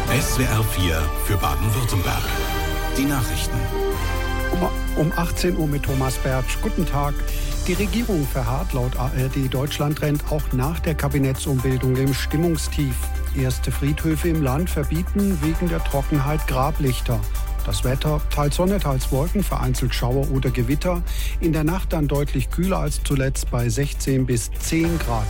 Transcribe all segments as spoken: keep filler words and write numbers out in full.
S W R vier für Baden-Württemberg. Die Nachrichten. Um, um achtzehn Uhr mit Thomas Bertsch. Guten Tag. Die Regierung verharrt laut A R D Deutschland-Trend auch nach der Kabinettsumbildung im Stimmungstief. Erste Friedhöfe im Land verbieten wegen der Trockenheit Grablichter. Das Wetter, teils Sonne, teils Wolken, vereinzelt Schauer oder Gewitter. In der Nacht dann deutlich kühler als zuletzt bei sechzehn bis zehn Grad.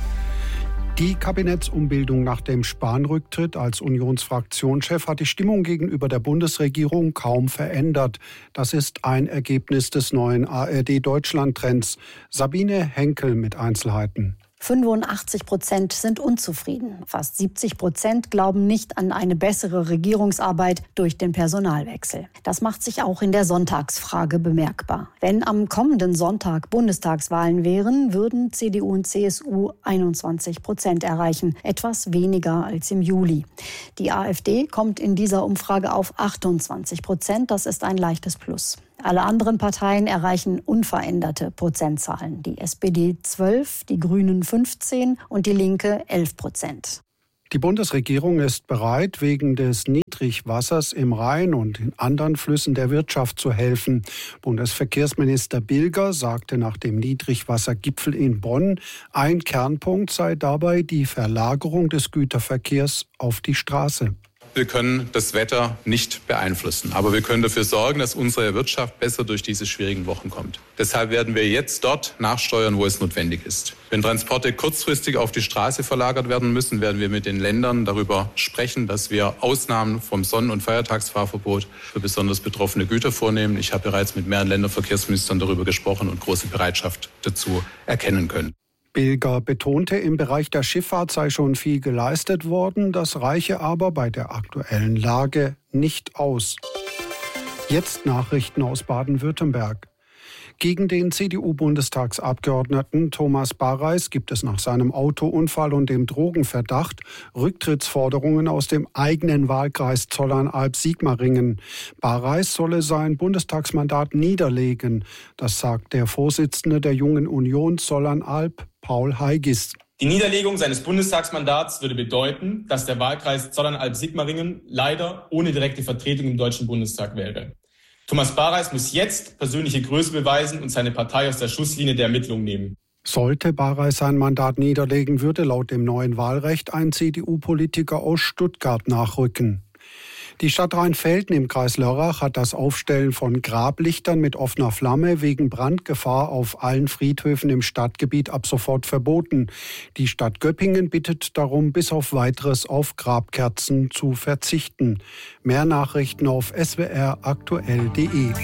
Die Kabinettsumbildung nach dem Spahn-Rücktritt als Unionsfraktionschef hat die Stimmung gegenüber der Bundesregierung kaum verändert. Das ist ein Ergebnis des neuen A R D-Deutschland-Trends. Sabine Henkel mit Einzelheiten. fünfundachtzig Prozent sind unzufrieden. Fast siebzig Prozent glauben nicht an eine bessere Regierungsarbeit durch den Personalwechsel. Das macht sich auch in der Sonntagsfrage bemerkbar. Wenn am kommenden Sonntag Bundestagswahlen wären, würden C D U und C S U einundzwanzig Prozent erreichen, etwas weniger als im Juli. Die AfD kommt in dieser Umfrage auf achtundzwanzig Prozent, das ist ein leichtes Plus. Alle anderen Parteien erreichen unveränderte Prozentzahlen. Die S P D zwölf, die Grünen fünfzehn und die Linke elf Prozent. Die Bundesregierung ist bereit, wegen des Niedrigwassers im Rhein und in anderen Flüssen der Wirtschaft zu helfen. Bundesverkehrsminister Bilger sagte nach dem Niedrigwassergipfel in Bonn, ein Kernpunkt sei dabei die Verlagerung des Güterverkehrs auf die Straße. Wir können das Wetter nicht beeinflussen, aber wir können dafür sorgen, dass unsere Wirtschaft besser durch diese schwierigen Wochen kommt. Deshalb werden wir jetzt dort nachsteuern, wo es notwendig ist. Wenn Transporte kurzfristig auf die Straße verlagert werden müssen, werden wir mit den Ländern darüber sprechen, dass wir Ausnahmen vom Sonnen- und Feiertagsfahrverbot für besonders betroffene Güter vornehmen. Ich habe bereits mit mehreren Länderverkehrsministern darüber gesprochen und große Bereitschaft dazu erkennen können. Bilger betonte, im Bereich der Schifffahrt sei schon viel geleistet worden, das reiche aber bei der aktuellen Lage nicht aus. Jetzt Nachrichten aus Baden-Württemberg. Gegen den C D U-Bundestagsabgeordneten Thomas Bareis gibt es nach seinem Autounfall und dem Drogenverdacht Rücktrittsforderungen aus dem eigenen Wahlkreis Zollernalb-Sigmaringen. Bareis solle sein Bundestagsmandat niederlegen. Das sagt der Vorsitzende der Jungen Union Zollernalb, Paul Heigis. Die Niederlegung seines Bundestagsmandats würde bedeuten, dass der Wahlkreis Zollernalb-Sigmaringen leider ohne direkte Vertretung im Deutschen Bundestag wäre. Thomas Bareis muss jetzt persönliche Größe beweisen und seine Partei aus der Schusslinie der Ermittlung nehmen. Sollte Bareis sein Mandat niederlegen, würde laut dem neuen Wahlrecht ein C D U-Politiker aus Stuttgart nachrücken. Die Stadt Rheinfelden im Kreis Lörrach hat das Aufstellen von Grablichtern mit offener Flamme wegen Brandgefahr auf allen Friedhöfen im Stadtgebiet ab sofort verboten. Die Stadt Göppingen bittet darum, bis auf Weiteres auf Grabkerzen zu verzichten. Mehr Nachrichten auf s w r aktuell punkt d e.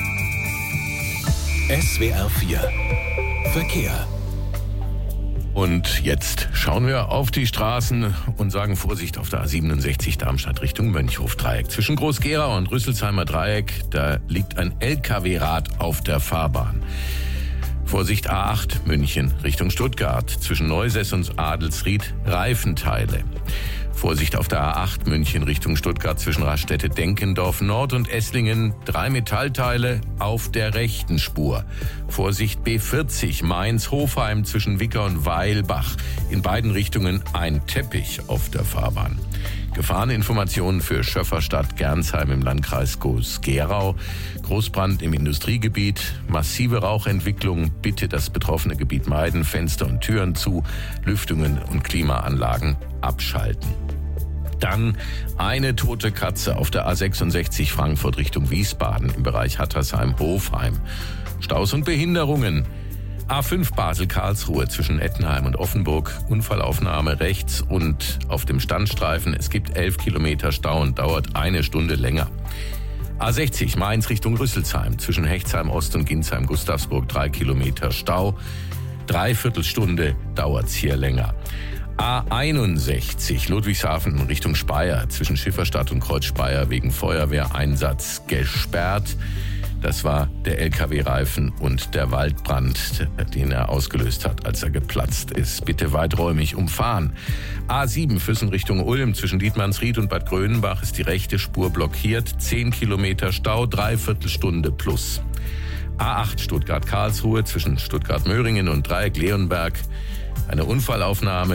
S W R vier Verkehr. Und jetzt schauen wir auf die Straßen und sagen Vorsicht auf der A siebenundsechzig Darmstadt Richtung Mönchhof-Dreieck. Zwischen Groß-Gerau und Rüsselsheimer Dreieck, da liegt ein L K W-Rad auf der Fahrbahn. Vorsicht A acht München Richtung Stuttgart. Zwischen Neusäß und Adelsried Reifenteile. Vorsicht auf der A acht München Richtung Stuttgart zwischen Raststätte-Denkendorf Nord und Esslingen. Drei Metallteile auf der rechten Spur. Vorsicht B vierzig Mainz-Hofheim zwischen Wicker und Weilbach. In beiden Richtungen ein Teppich auf der Fahrbahn. Gefahreninformationen für Schöfferstadt Gernsheim im Landkreis Groß-Gerau. Großbrand im Industriegebiet, massive Rauchentwicklung. Bitte das betroffene Gebiet meiden, Fenster und Türen zu, Lüftungen und Klimaanlagen abschalten. Dann eine tote Katze auf der A sechsundsechzig Frankfurt Richtung Wiesbaden im Bereich Hattersheim-Hofheim. Staus und Behinderungen. A fünf Basel-Karlsruhe zwischen Ettenheim und Offenburg. Unfallaufnahme rechts und auf dem Standstreifen. Es gibt elf Kilometer Stau und dauert eine Stunde länger. A sechzig Mainz Richtung Rüsselsheim zwischen Hechtsheim Ost und Ginsheim-Gustavsburg. Drei Kilometer Stau. Dreiviertelstunde dauert's hier länger. A einundsechzig Ludwigshafen Richtung Speyer zwischen Schifferstadt und Kreuz Speyer wegen Feuerwehreinsatz gesperrt. Das war der L K W-Reifen und der Waldbrand, den er ausgelöst hat, als er geplatzt ist. Bitte weiträumig umfahren. A sieben Füssen Richtung Ulm zwischen Dietmannsried und Bad Grönenbach ist die rechte Spur blockiert. Zehn Kilometer Stau, Dreiviertelstunde plus. A acht Stuttgart-Karlsruhe zwischen Stuttgart-Möhringen und Dreieck-Leonberg. Eine Unfallaufnahme.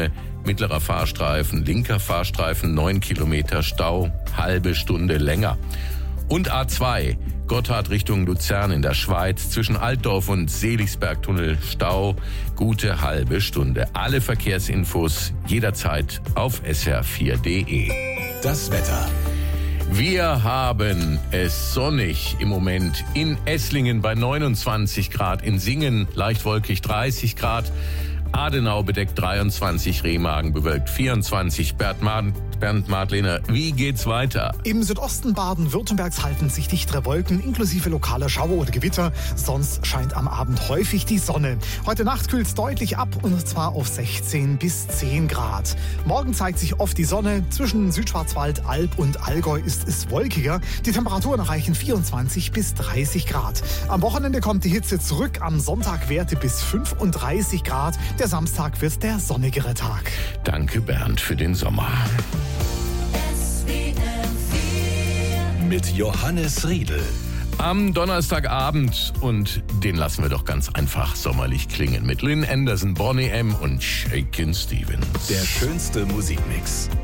mittlerer Fahrstreifen, linker Fahrstreifen, neun Kilometer Stau, halbe Stunde länger. Und A zwei, Gotthard Richtung Luzern in der Schweiz, zwischen Altdorf und Seligsbergtunnel, Stau, gute halbe Stunde. Alle Verkehrsinfos jederzeit auf S R vier punkt de. Das Wetter. Wir haben es sonnig im Moment in Esslingen bei neunundzwanzig Grad, in Singen leicht wolkig dreißig Grad, Adenau bedeckt dreiundzwanzig, Remagen bewölkt vierundzwanzig. Bernd, Mad- Bernd Madlener, wie geht's weiter? Im Südosten Baden-Württembergs halten sich dichtere Wolken inklusive lokaler Schauer oder Gewitter. Sonst scheint am Abend häufig die Sonne. Heute Nacht kühlt es deutlich ab und zwar auf sechzehn bis zehn Grad. Morgen zeigt sich oft die Sonne. Zwischen Südschwarzwald, Alb und Allgäu ist es wolkiger. Die Temperaturen erreichen vierundzwanzig bis dreißig Grad. Am Wochenende kommt die Hitze zurück. Am Sonntag Werte bis fünfunddreißig Grad. Der Samstag wird der sonnigere Tag. Danke, Bernd, für den Sommer. Mit Johannes Riedl. Am Donnerstagabend, und den lassen wir doch ganz einfach sommerlich klingen, mit Lynn Anderson, Bonnie M. und Shakin' Stevens. Der schönste Musikmix.